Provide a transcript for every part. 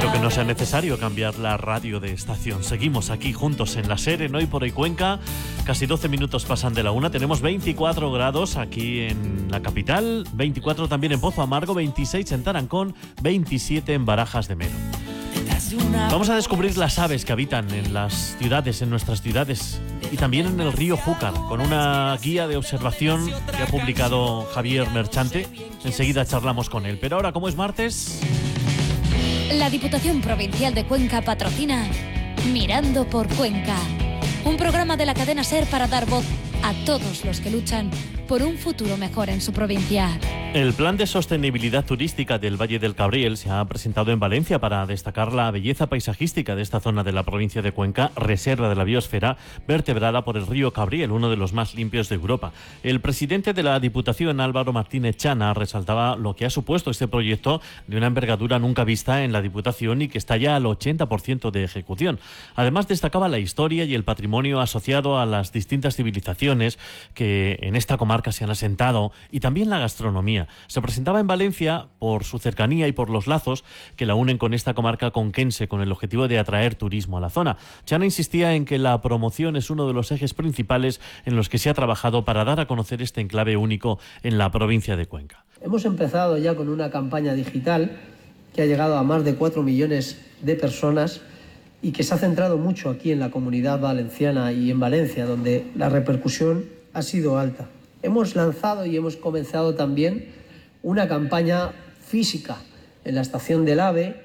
Espero que no sea necesario cambiar la radio de estación. Seguimos aquí juntos en la SER, en Hoy por Hoy Cuenca. Casi 12 minutos pasan de la 1. Tenemos 24 grados aquí en la capital, 24 también en Pozo Amargo, 26 en Tarancón, 27 en Barajas de Mero. Vamos a descubrir las aves que habitan en las ciudades, en nuestras ciudades y también en el río Júcar, con una guía de observación que ha publicado Javier Merchante. Enseguida charlamos con él. Pero ahora, como es martes... La Diputación Provincial de Cuenca patrocina Mirando por Cuenca, un programa de la cadena SER para dar voz a todos los que luchan por un futuro mejor en su provincia. El Plan de Sostenibilidad Turística del Valle del Cabriel se ha presentado en Valencia para destacar la belleza paisajística de esta zona de la provincia de Cuenca, reserva de la biosfera vertebrada por el río Cabriel, uno de los más limpios de Europa. El presidente de la Diputación, Álvaro Martínez Chana, resaltaba lo que ha supuesto este proyecto de una envergadura nunca vista en la Diputación y que está ya al 80% de ejecución. Además, destacaba la historia y el patrimonio asociado a las distintas civilizaciones que en esta comarca se han asentado y también la gastronomía. Se presentaba en Valencia por su cercanía y por los lazos que la unen con esta comarca conquense, con el objetivo de atraer turismo a la zona. Chana insistía en que la promoción es uno de los ejes principales en los que se ha trabajado para dar a conocer este enclave único en la provincia de Cuenca. Hemos empezado ya con una campaña digital que ha llegado a más de 4 millones de personas y que se ha centrado mucho aquí en la Comunidad Valenciana y en Valencia, donde la repercusión ha sido alta. Hemos lanzado y hemos comenzado también una campaña física en la estación del AVE,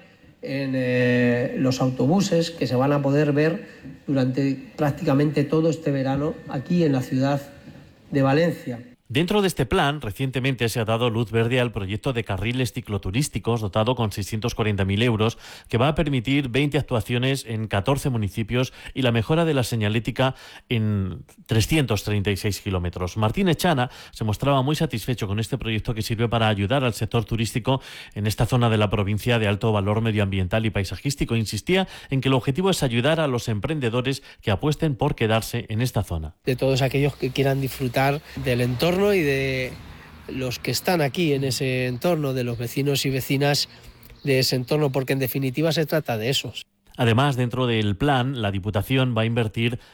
en los autobuses que se van a poder ver durante prácticamente todo este verano aquí en la ciudad de Valencia. Dentro de este plan, recientemente se ha dado luz verde al proyecto de carriles cicloturísticos dotado con 640.000 euros que va a permitir 20 actuaciones en 14 municipios y la mejora de la señalética en 336 kilómetros. Martínez Chana se mostraba muy satisfecho con este proyecto que sirve para ayudar al sector turístico en esta zona de la provincia de alto valor medioambiental y paisajístico. Insistía en que el objetivo es ayudar a los emprendedores que apuesten por quedarse en esta zona. De todos aquellos que quieran disfrutar del entorno y de los que están aquí en ese entorno, de los vecinos y vecinas de ese entorno, porque en definitiva se trata de esos. Además, dentro del plan, la Diputación va a invertir